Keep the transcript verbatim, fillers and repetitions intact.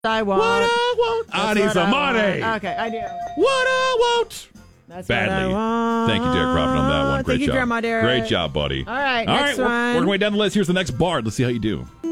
I want. What I want. I need some money. Okay, I do. What I want. That's Badly. what I want. Thank you, Derek Profit, on that one. Great Thank you, job. Grandma Derek. Great job, buddy. All right, All next right, one. we're, working way down the list. Here's the next Bard. Let's see how you do.